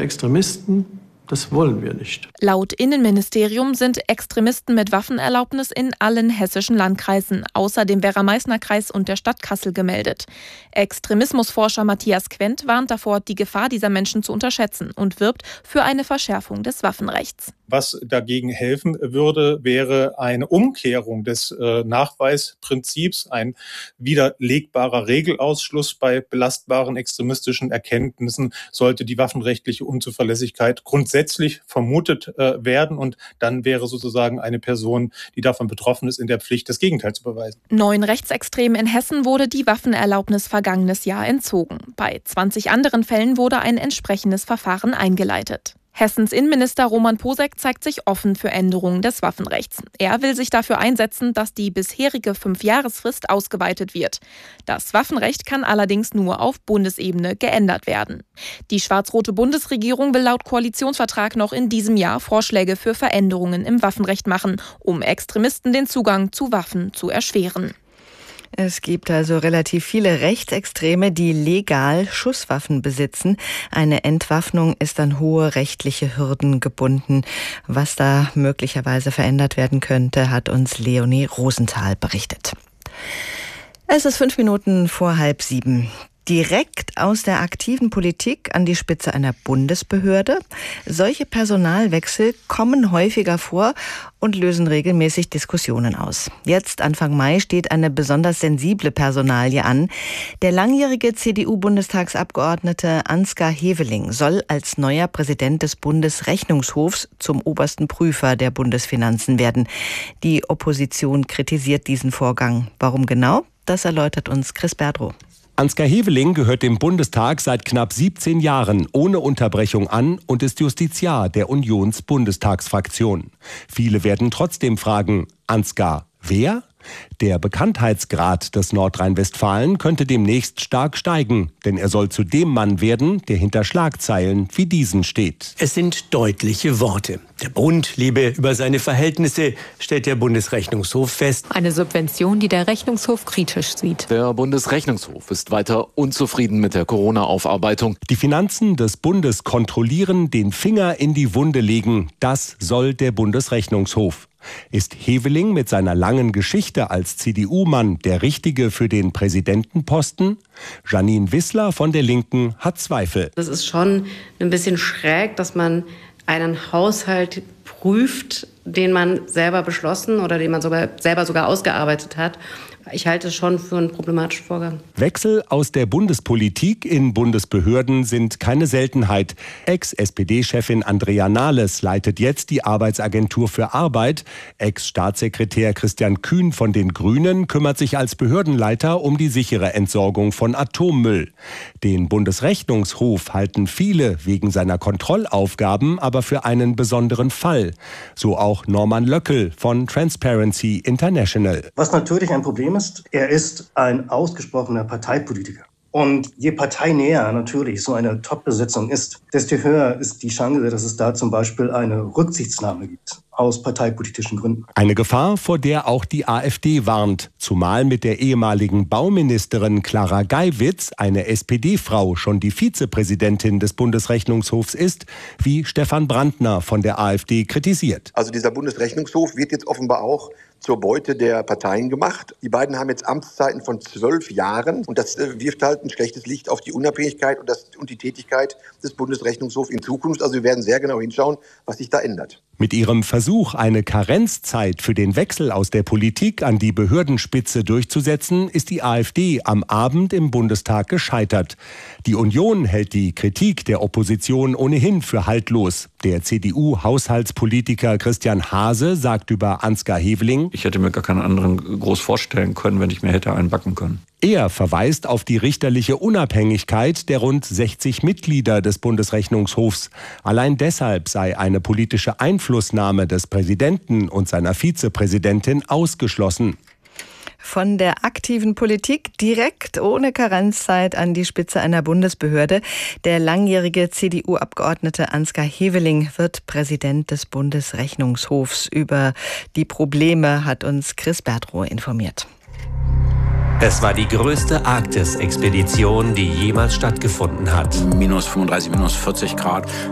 Extremisten. Das wollen wir nicht. Laut Innenministerium sind Extremisten mit Waffenerlaubnis in allen hessischen Landkreisen, außer dem Werra-Meißner-Kreis und der Stadt Kassel gemeldet. Extremismusforscher Matthias Quent warnt davor, die Gefahr dieser Menschen zu unterschätzen und wirbt für eine Verschärfung des Waffenrechts. Was dagegen helfen würde, wäre eine Umkehrung des Nachweisprinzips, ein widerlegbarer Regelausschluss bei belastbaren extremistischen Erkenntnissen, sollte die waffenrechtliche Unzuverlässigkeit grundsätzlich vermutet werden. Und dann wäre sozusagen eine Person, die davon betroffen ist, in der Pflicht, das Gegenteil zu beweisen. 9 Rechtsextremen in Hessen wurde die Waffenerlaubnis vergangenes Jahr entzogen. Bei 20 anderen Fällen wurde ein entsprechendes Verfahren eingeleitet. Hessens Innenminister Roman Posek zeigt sich offen für Änderungen des Waffenrechts. Er will sich dafür einsetzen, dass die bisherige 5-Jahresfrist ausgeweitet wird. Das Waffenrecht kann allerdings nur auf Bundesebene geändert werden. Die schwarz-rote Bundesregierung will laut Koalitionsvertrag noch in diesem Jahr Vorschläge für Veränderungen im Waffenrecht machen, um Extremisten den Zugang zu Waffen zu erschweren. Es gibt also relativ viele Rechtsextreme, die legal Schusswaffen besitzen. Eine Entwaffnung ist an hohe rechtliche Hürden gebunden. Was da möglicherweise verändert werden könnte, hat uns Leonie Rosenthal berichtet. Es ist 5 Minuten vor 6:30. Direkt aus der aktiven Politik an die Spitze einer Bundesbehörde. Solche Personalwechsel kommen häufiger vor und lösen regelmäßig Diskussionen aus. Jetzt, Anfang Mai, steht eine besonders sensible Personalie an. Der langjährige CDU-Bundestagsabgeordnete Ansgar Heveling soll als neuer Präsident des Bundesrechnungshofs zum obersten Prüfer der Bundesfinanzen werden. Die Opposition kritisiert diesen Vorgang. Warum genau? Das erläutert uns Chris Berdrow. Ansgar Heveling gehört dem Bundestag seit knapp 17 Jahren ohne Unterbrechung an und ist Justiziar der Unions-Bundestagsfraktion. Viele werden trotzdem fragen, Ansgar, wer? Der Bekanntheitsgrad des Nordrhein-Westfalen könnte demnächst stark steigen, denn er soll zu dem Mann werden, der hinter Schlagzeilen wie diesen steht. Es sind deutliche Worte. Der Bund lebe über seine Verhältnisse, stellt der Bundesrechnungshof fest. Eine Subvention, die der Rechnungshof kritisch sieht. Der Bundesrechnungshof ist weiter unzufrieden mit der Corona-Aufarbeitung. Die Finanzen des Bundes kontrollieren, den Finger in die Wunde legen, das soll der Bundesrechnungshof. Ist Heveling mit seiner langen Geschichte als CDU-Mann der Richtige für den Präsidentenposten? Janine Wissler von der Linken hat Zweifel. Das ist schon ein bisschen schräg, dass man einen Haushalt prüft, den man selber beschlossen oder den man selber ausgearbeitet hat. Ich halte es schon für einen problematischen Vorgang. Wechsel aus der Bundespolitik in Bundesbehörden sind keine Seltenheit. Ex-SPD-Chefin Andrea Nahles leitet jetzt die Arbeitsagentur für Arbeit. Ex-Staatssekretär Christian Kühn von den Grünen kümmert sich als Behördenleiter um die sichere Entsorgung von Atommüll. Den Bundesrechnungshof halten viele wegen seiner Kontrollaufgaben aber für einen besonderen Fall. So auch Norman Löckel von Transparency International. Was natürlich ein Problem ist, er ist ein ausgesprochener Parteipolitiker. Und je parteinäher natürlich so eine Top-Besetzung ist, desto höher ist die Chance, dass es da zum Beispiel eine Rücksichtnahme gibt. Aus parteipolitischen Gründen. Eine Gefahr, vor der auch die AfD warnt. Zumal mit der ehemaligen Bauministerin Clara Geiwitz eine SPD-Frau schon die Vizepräsidentin des Bundesrechnungshofs ist, wie Stefan Brandner von der AfD kritisiert. Also dieser Bundesrechnungshof wird jetzt offenbar auch zur Beute der Parteien gemacht. Die beiden haben jetzt Amtszeiten von 12 Jahren und das wirft halt ein schlechtes Licht auf die Unabhängigkeit und die Tätigkeit des Bundesrechnungshofs in Zukunft. Also wir werden sehr genau hinschauen, was sich da ändert. Mit ihrem Versuch, eine Karenzzeit für den Wechsel aus der Politik an die Behördenspitze durchzusetzen, ist die AfD am Abend im Bundestag gescheitert. Die Union hält die Kritik der Opposition ohnehin für haltlos. Der CDU-Haushaltspolitiker Christian Hase sagt über Ansgar Heveling: Ich hätte mir gar keinen anderen groß vorstellen können, wenn ich mir hätte einbacken können. Er verweist auf die richterliche Unabhängigkeit der rund 60 Mitglieder des Bundesrechnungshofs. Allein deshalb sei eine politische Einflussnahme des Präsidenten und seiner Vizepräsidentin ausgeschlossen. Von der aktiven Politik direkt ohne Karenzzeit an die Spitze einer Bundesbehörde. Der langjährige CDU-Abgeordnete Ansgar Heveling wird Präsident des Bundesrechnungshofs. Über die Probleme hat uns Chris Berdrow informiert. Es war die größte Arktis-Expedition, die jemals stattgefunden hat. Minus 35, minus 40 Grad.